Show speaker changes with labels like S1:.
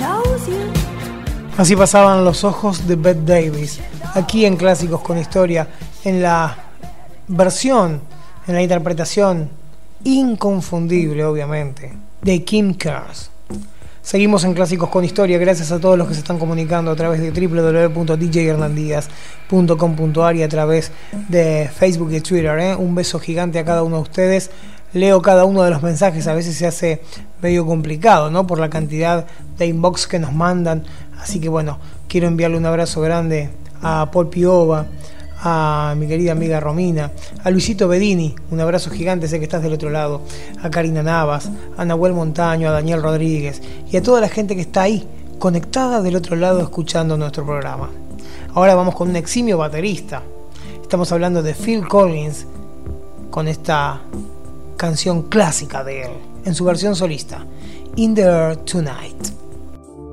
S1: Así pasaban Los ojos de Bette Davis, aquí en Clásicos con Historia, en la versión, en la interpretación inconfundible, obviamente, de Kim Carnes. Seguimos en Clásicos con Historia, gracias a todos los que se están comunicando a través de www.djhernandíaz.com.ar y a través de Facebook y Twitter. Un beso gigante a cada uno de ustedes. Leo cada uno de los mensajes, a veces se hace medio complicado, ¿no? Por la cantidad de inbox que nos mandan. Así que bueno, quiero enviarle un abrazo grande a Paul Piova, a mi querida amiga Romina, a Luisito Bedini, un abrazo gigante, sé que estás del otro lado, a Karina Navas, a Nahuel Montaño, a Daniel Rodríguez y a toda la gente que está ahí, conectada del otro lado, escuchando nuestro programa. Ahora vamos con un eximio baterista. Estamos hablando de Phil Collins, con esta canción clásica de él, en su versión solista, In the Air Tonight.